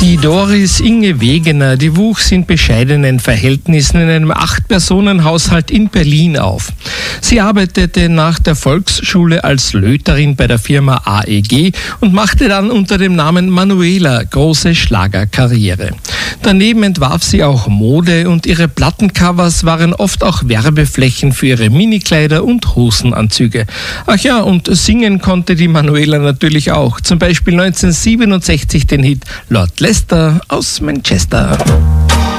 Die Doris Inge Wegener, die wuchs in bescheidenen Verhältnissen in einem 8-Personen-Haushalt in Berlin auf. Sie arbeitete nach der Volksschule als Löterin bei der Firma AEG und machte dann unter dem Namen Manuela große Schlagerkarriere. Daneben entwarf sie auch Mode und ihre Plattencovers waren oft auch Werbeflächen für ihre Minikleider und Hosenanzüge. Ach ja, und singen konnte die Manuela natürlich auch. Zum Beispiel 1967 den Hit Lord Lester aus Manchester.